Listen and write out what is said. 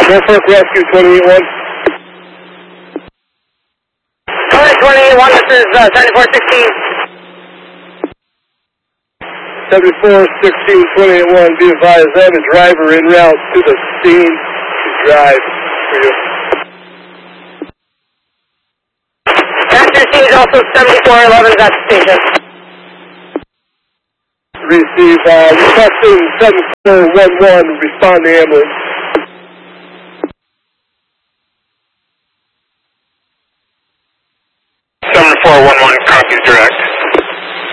Norfolk Rescue 281. Norfolk 281, this is 7416. 7416-281, be advised, I have a driver en route to the scene to drive for you. Passenger scene is also 7411 at the station. Receive, requesting 7411, respond to ambulance. 7411, copies direct.